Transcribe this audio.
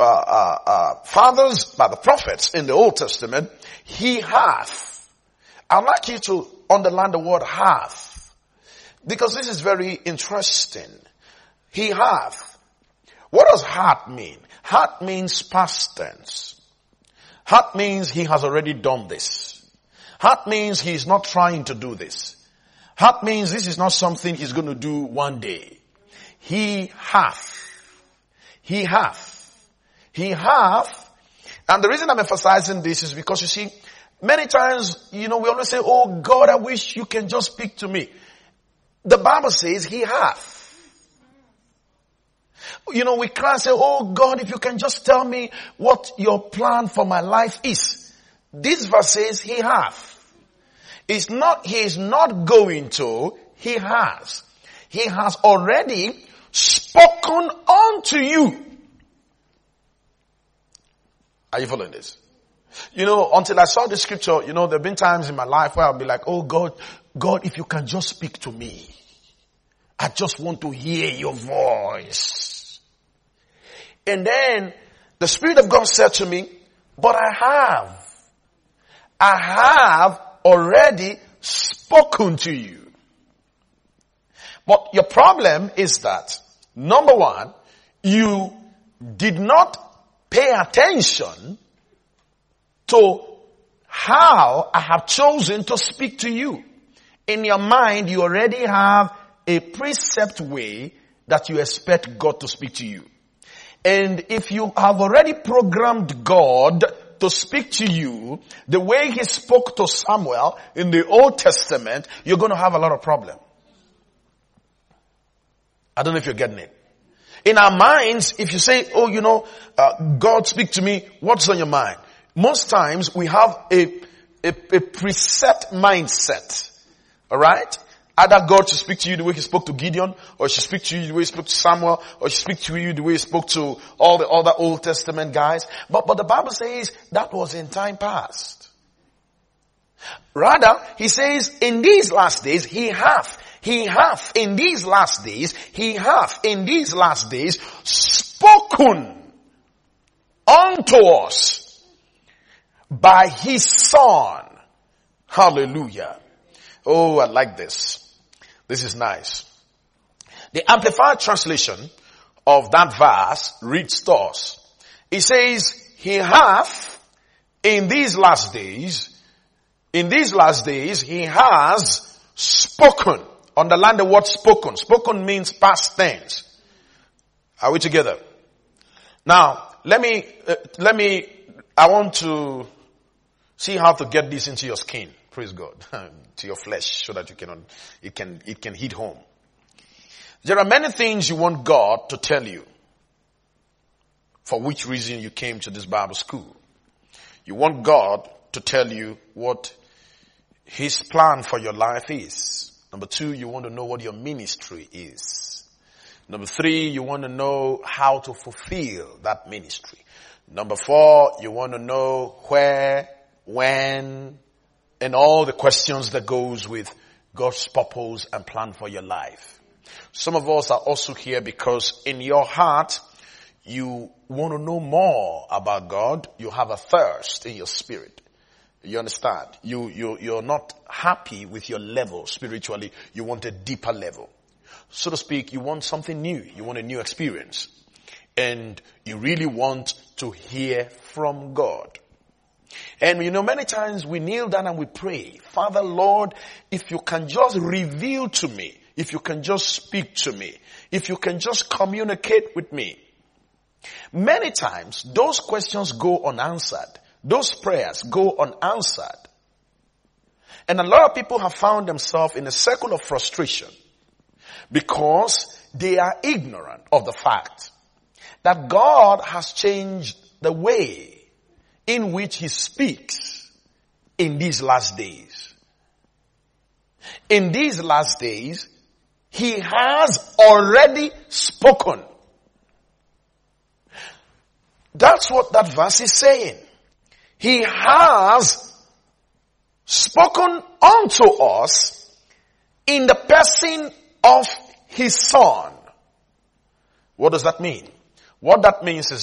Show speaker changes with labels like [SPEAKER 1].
[SPEAKER 1] fathers, by the prophets in the Old Testament, he hath. I'd like you to underline the word hath, because this is very interesting. He hath. What does hath mean? Hath means past tense. Hath means he has already done this. Hath means he is not trying to do this. Hath means this is not something he's going to do one day. He hath. He hath. He hath. And the reason I'm emphasizing this is because you see, many times, we always say, oh God, I wish you can just speak to me. The Bible says he hath. We cry and say, oh God, if you can just tell me what your plan for my life is. This verse says he hath. He is not going to, he has. He has already spoken unto you. Are you following this? Until I saw the scripture, there have been times in my life where I'll be like, oh God, if you can just speak to me. I just want to hear your voice. And then the Spirit of God said to me, but I have already spoken to you. But your problem is that, number one, you did not pay attention to how I have chosen to speak to you. In your mind, you already have a precept way that you expect God to speak to you. And if you have already programmed God to speak to you the way he spoke to Samuel in the Old Testament, you're going to have a lot of problem. I don't know if you're getting it. In our minds, if you say, God speak to me, what's on your mind? Most times we have a preset mindset. Alright? Either God should speak to you the way he spoke to Gideon, or he should speak to you the way he spoke to Samuel, or he should speak to you the way he spoke to all the other Old Testament guys. But the Bible says that was in time past. Rather, he says, in these last days, he hath in these last days spoken unto us by his Son. Hallelujah. Oh, I like this. This is nice. The Amplified translation of that verse reads to us. It says, he hath in these last days, he has spoken. Underline the word spoken. Spoken means past tense. Are we together? Now, I want to see how to get this into your skin. Praise God. To your flesh, so that it can hit home. There are many things you want God to tell you, for which reason you came to this Bible school. You want God to tell you what his plan for your life is. Number 2, you want to know what your ministry is. Number 3, you want to know how to fulfill that ministry. Number 4, you want to know where, when, and all the questions that goes with God's purpose and plan for your life. Some of us are also here because in your heart, you want to know more about God. You have a thirst in your spirit. You understand? You're not happy with your level spiritually. You want a deeper level. So to speak, you want something new. You want a new experience. And you really want to hear from God. And many times we kneel down and we pray, Father, Lord, if you can just reveal to me, if you can just speak to me, if you can just communicate with me. Many times those questions go unanswered. Those prayers go unanswered. And a lot of people have found themselves in a circle of frustration because they are ignorant of the fact that God has changed the way in which he speaks in these last days. In these last days, he has already spoken. That's what that verse is saying. He has spoken unto us in the person of his Son. What does that mean? What that means is